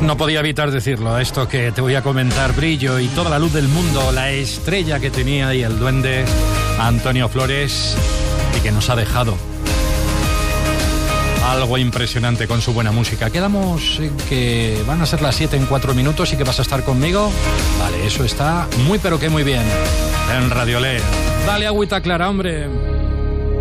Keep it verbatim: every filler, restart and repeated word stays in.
No podía evitar decirlo, esto que te voy a comentar, brillo y toda la luz del mundo, la estrella que tenía ahí el duende Antonio Flores y que nos ha dejado. Algo impresionante con su buena música. Quedamos en que van a ser las siete en cuatro minutos y que vas a estar conmigo. Vale, eso está muy pero que muy bien. En Radio Le. Dale agüita clara, hombre.